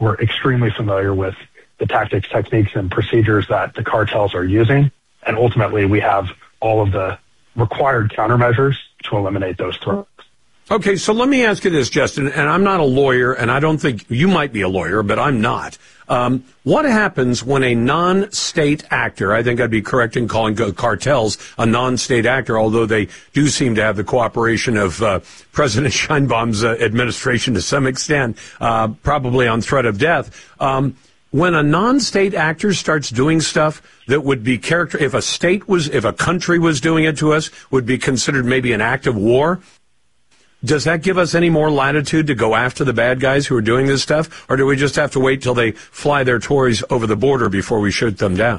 we're extremely familiar with the tactics, techniques, and procedures that the cartels are using. And ultimately, we have all of the required countermeasures to eliminate those threats. Okay, so let me ask you this, Justin, and I'm not a lawyer, and I don't think you might be a lawyer, but I'm not. What happens when a non-state actor, I think I'd be correct in calling cartels a non-state actor, although they do seem to have the cooperation of President Sheinbaum's administration to some extent, probably on threat of death. When a non-state actor starts doing stuff that would be if a country was doing it to us, would be considered maybe an act of war, does that give us any more latitude to go after the bad guys who are doing this stuff? Or do we just have to wait till they fly their toys over the border before we shoot them down?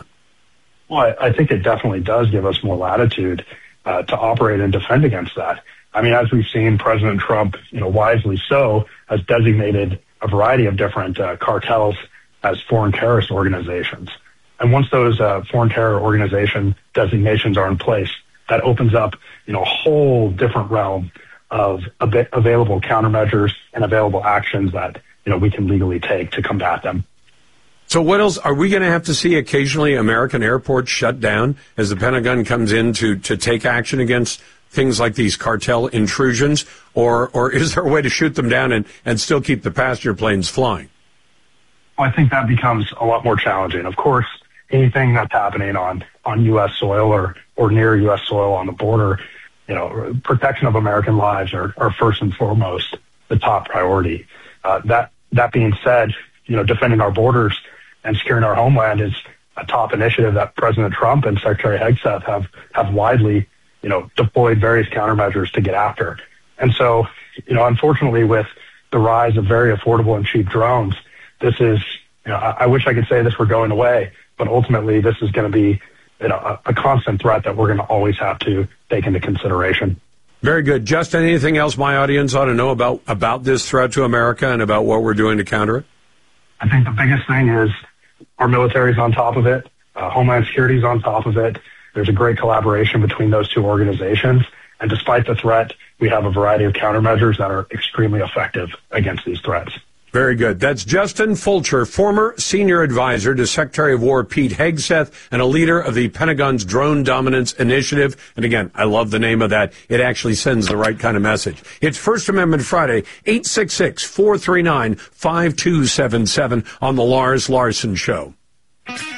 Well, I think it definitely does give us more latitude to operate and defend against that. I mean, as we've seen, President Trump, wisely so, has designated a variety of different cartels as foreign terrorist organizations. And once those foreign terror organization designations are in place, that opens up, a whole different realm of available countermeasures and available actions that, we can legally take to combat them. So what else? Are we going to have to see occasionally American airports shut down as the Pentagon comes in to take action against things like these cartel intrusions? Or is there a way to shoot them down and still keep the passenger planes flying? Well, I think that becomes a lot more challenging. Of course, anything that's happening on U.S. soil or near U.S. soil on the border, protection of American lives are first and foremost the top priority. That being said, defending our borders and securing our homeland is a top initiative that President Trump and Secretary Hegseth have widely, deployed various countermeasures to get after. And so, unfortunately, with the rise of very affordable and cheap drones, this is, I wish I could say this were going away, but ultimately this is going to be a constant threat that we're going to always have to take into consideration. Very good. Justin, anything else my audience ought to know about this threat to America and about what we're doing to counter it? I think the biggest thing is our military's on top of it. Homeland Security's on top of it. There's a great collaboration between those two organizations. And despite the threat, we have a variety of countermeasures that are extremely effective against these threats. Very good. That's Justin Fulcher, former senior advisor to Secretary of War Pete Hegseth and a leader of the Pentagon's Drone Dominance Initiative. And again, I love the name of that. It actually sends the right kind of message. It's First Amendment Friday, 866-439-5277 on the Lars Larson Show.